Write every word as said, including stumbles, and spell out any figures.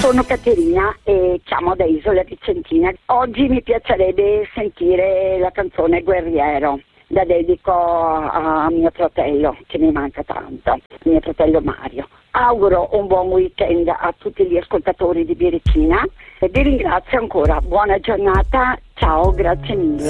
Sono Caterina e chiamo da Isola Vicentina. Oggi mi piacerebbe sentire la canzone Guerriero. La dedico a mio fratello, che mi manca tanto, mio fratello Mario. Auguro un buon weekend a tutti gli ascoltatori di Birichina e vi ringrazio ancora. Buona giornata, ciao, grazie mille.